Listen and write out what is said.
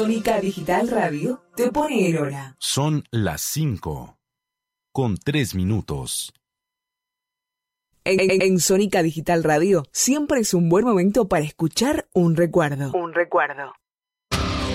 Sónica Digital Radio te pone en hora. Son las 5:03. En Sónica Digital Radio siempre es un buen momento para escuchar un recuerdo.